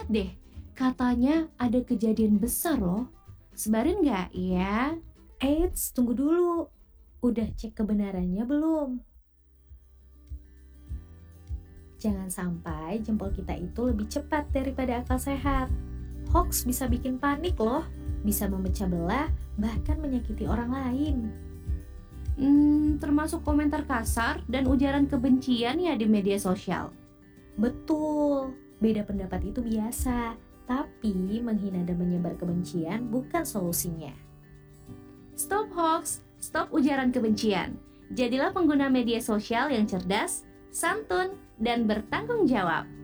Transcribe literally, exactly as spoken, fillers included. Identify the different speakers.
Speaker 1: lihat deh, katanya ada kejadian besar loh. Sebarin nggak ya?
Speaker 2: Eits, tunggu dulu. Udah cek kebenarannya belum? Jangan sampai jempol kita itu lebih cepat daripada akal sehat. Hoax bisa bikin panik loh, bisa memecah belah, bahkan menyakiti orang lain.
Speaker 1: Hmm, termasuk komentar kasar dan ujaran kebencian ya di media sosial.
Speaker 2: Betul, beda pendapat itu biasa, tapi menghina dan menyebar kebencian bukan solusinya.
Speaker 1: Stop hoax, stop ujaran kebencian. Jadilah pengguna media sosial yang cerdas, santun, dan bertanggung jawab.